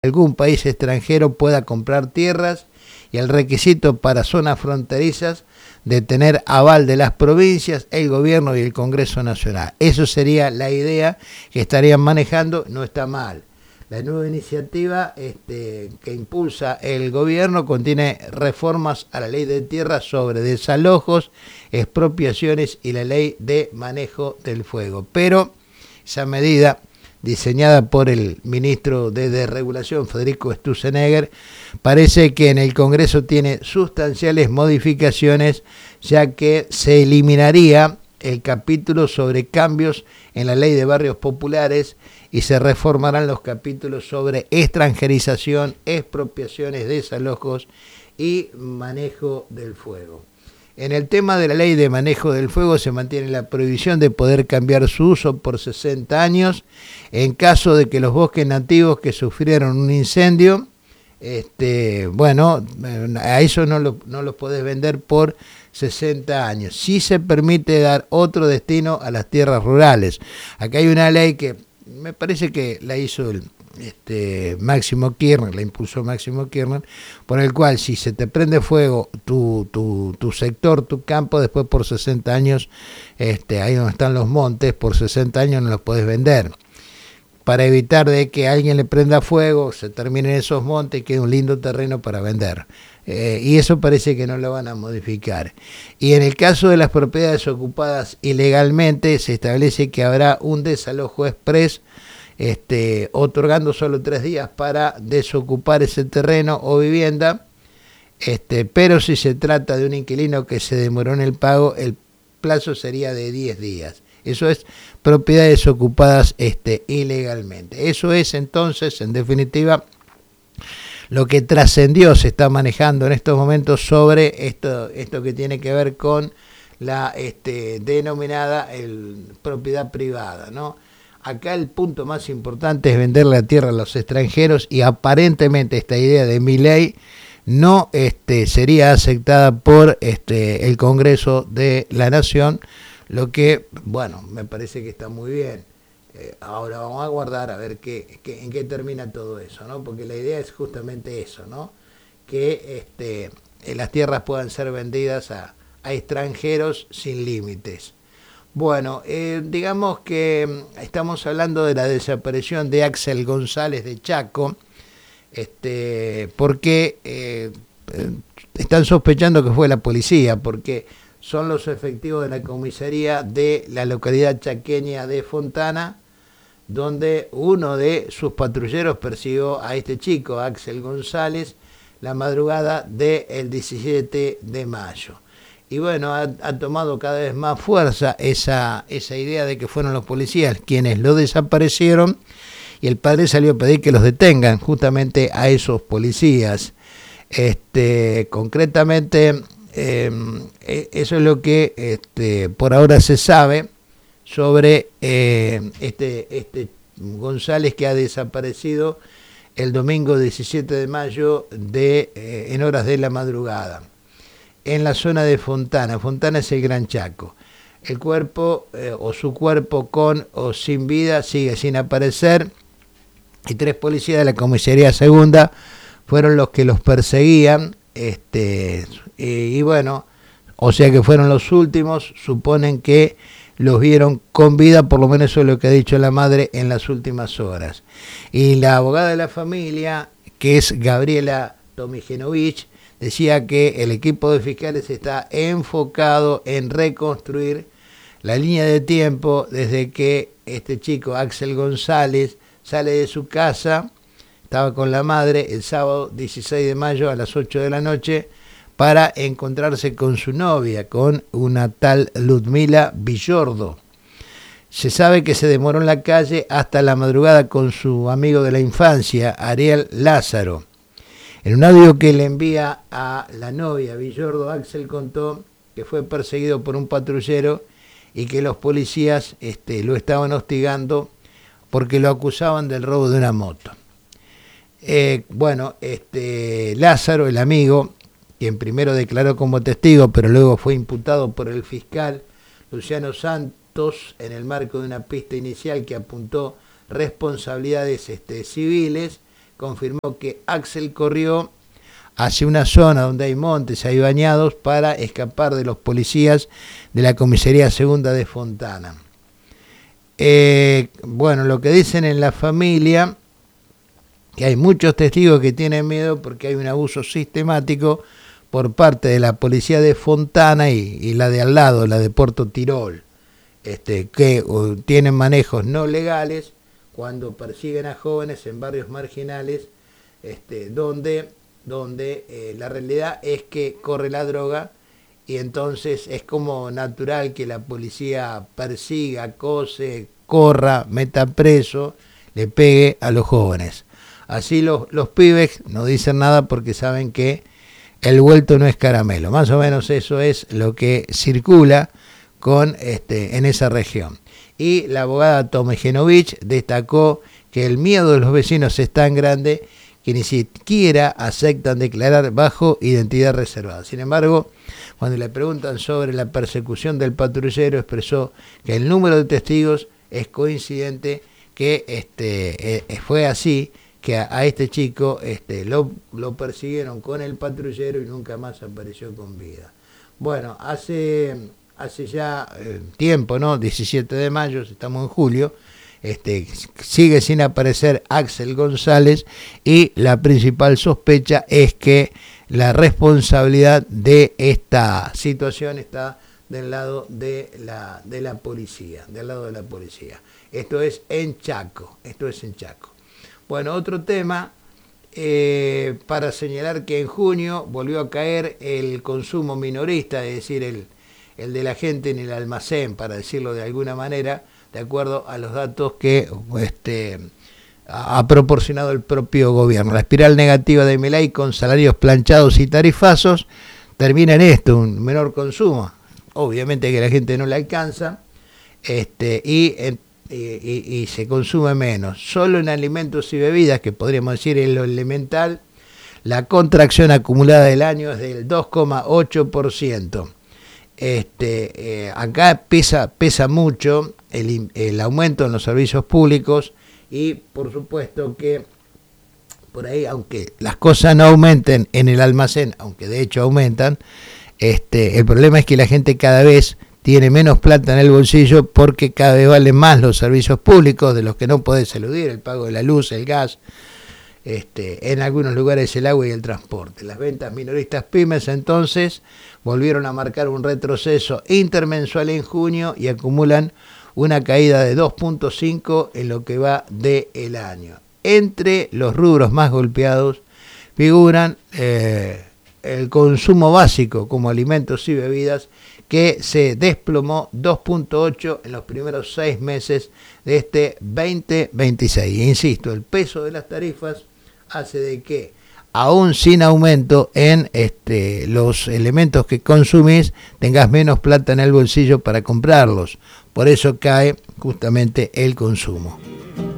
algún país extranjero pueda comprar tierras y el requisito para zonas fronterizas de tener aval de las provincias, el gobierno y el Congreso Nacional. Eso sería la idea que estarían manejando, no está mal. La nueva iniciativa que impulsa el gobierno contiene reformas a la ley de tierras sobre desalojos, expropiaciones y la ley de manejo del fuego. Pero esa medida, diseñada por el ministro de Desregulación, Federico Sturzenegger, parece que en el Congreso tiene sustanciales modificaciones, ya que se eliminaría el capítulo sobre cambios en la ley de barrios populares y se reformarán los capítulos sobre extranjerización, expropiaciones, desalojos y manejo del fuego. En el tema de la ley de manejo del fuego se mantiene la prohibición de poder cambiar su uso por 60 años en caso de que los bosques nativos que sufrieron un incendio, a eso no los podés vender por 60 años. Sí se permite dar otro destino a las tierras rurales. Acá hay una ley que me parece que la hizo el Máximo Kirchner, la impulsó Máximo Kirchner, por el cual si se te prende fuego tu sector, tu campo, después por 60 años, ahí donde están los montes, por 60 años no los podés vender. Para evitar de que alguien le prenda fuego, se terminen esos montes y quede un lindo terreno para vender. Y eso parece que no lo van a modificar. Y en el caso de las propiedades ocupadas ilegalmente, se establece que habrá un desalojo exprés, otorgando solo 3 días para desocupar ese terreno o vivienda, pero si se trata de un inquilino que se demoró en el pago, el plazo sería de 10 días. Eso es propiedades ocupadas ilegalmente. Eso es entonces, en definitiva, lo que trascendió, se está manejando en estos momentos sobre esto que tiene que ver con la denominada propiedad privada, ¿no? Acá el punto más importante es vender la tierra a los extranjeros y aparentemente esta idea de Milei no sería aceptada por el Congreso de la Nación, lo que, bueno, me parece que está muy bien. Ahora vamos a aguardar a ver en qué termina todo eso, ¿no? Porque la idea es justamente eso, ¿no? Que las tierras puedan ser vendidas a extranjeros sin límites. Bueno, digamos que estamos hablando de la desaparición de Axel González de Chaco, porque están sospechando que fue la policía, porque son los efectivos de la comisaría de la localidad chaqueña de Fontana, donde uno de sus patrulleros persiguió a este chico, Axel González, la madrugada del 17 de mayo. Y bueno, ha tomado cada vez más fuerza esa idea de que fueron los policías quienes lo desaparecieron, y el padre salió a pedir que los detengan justamente a esos policías. Concretamente, eso es lo que por ahora se sabe sobre este González, que ha desaparecido el domingo 17 de mayo en horas de la madrugada, en la zona de Fontana. Fontana es el Gran Chaco. El cuerpo o su cuerpo con o sin vida sigue sin aparecer, y 3 policías de la comisaría segunda fueron los que los perseguían, y bueno, o sea que fueron los últimos. Suponen que los vieron con vida, por lo menos eso es lo que ha dicho la madre en las últimas horas. Y la abogada de la familia, que es Gabriela Tomijenovich, decía que el equipo de fiscales está enfocado en reconstruir la línea de tiempo desde que este chico, Axel González, sale de su casa, estaba con la madre el sábado 16 de mayo a las 8 de la noche, para encontrarse con su novia, con una tal Ludmila Villordo. Se sabe que se demoró en la calle hasta la madrugada con su amigo de la infancia, Ariel Lázaro. En un audio que le envía a la novia Villordo, Axel contó que fue perseguido por un patrullero y que los policías lo estaban hostigando porque lo acusaban del robo de una moto. Lázaro, el amigo, quien primero declaró como testigo, pero luego fue imputado por el fiscal Luciano Santos en el marco de una pista inicial que apuntó responsabilidades civiles, confirmó que Axel corrió hacia una zona donde hay montes, hay bañados, para escapar de los policías de la comisaría segunda de Fontana. Bueno, lo que dicen en la familia, que hay muchos testigos que tienen miedo porque hay un abuso sistemático por parte de la policía de Fontana y la de al lado, la de Puerto Tirol, que tienen manejos no legales cuando persiguen a jóvenes en barrios marginales, donde la realidad es que corre la droga, y entonces es como natural que la policía persiga, acose, corra, meta preso, le pegue a los jóvenes. Así los pibes no dicen nada porque saben que el vuelto no es caramelo. Más o menos eso es lo que circula en esa región. Y la abogada Tomejenovich destacó que el miedo de los vecinos es tan grande que ni siquiera aceptan declarar bajo identidad reservada. Sin embargo, cuando le preguntan sobre la persecución del patrullero, expresó que el número de testigos es coincidente, que fue así, que a este chico lo persiguieron con el patrullero y nunca más apareció con vida. Bueno, hace ya tiempo, ¿no? 17 de mayo, estamos en julio, sigue sin aparecer Axel González, y la principal sospecha es que la responsabilidad de esta situación está del lado de la policía, del lado de la policía. Esto es en Chaco. Bueno, otro tema, para señalar que en junio volvió a caer el consumo minorista, es decir, el de la gente en el almacén, para decirlo de alguna manera, de acuerdo a los datos que ha proporcionado el propio gobierno. La espiral negativa de Milei, con salarios planchados y tarifazos, termina en esto: un menor consumo. Obviamente que la gente no le alcanza, y se consume menos. Solo en alimentos y bebidas, que podríamos decir es lo elemental, la contracción acumulada del año es del 2,8%. Acá pesa mucho el aumento en los servicios públicos, y por supuesto que por ahí, aunque las cosas no aumenten en el almacén, aunque de hecho aumentan, el problema es que la gente cada vez tiene menos plata en el bolsillo, porque cada vez valen más los servicios públicos, de los que no podés eludir: el pago de la luz, el gas, en algunos lugares el agua y el transporte. Las ventas minoristas pymes entonces volvieron a marcar un retroceso intermensual en junio y acumulan una caída de 2,5 en lo que va del año. Entre los rubros más golpeados figuran el consumo básico, como alimentos y bebidas, que se desplomó 2,8 en los primeros 6 meses de este 2026. E insisto, el peso de las tarifas hace de que, aún sin aumento en los elementos que consumís, tengas menos plata en el bolsillo para comprarlos. Por eso cae justamente el consumo.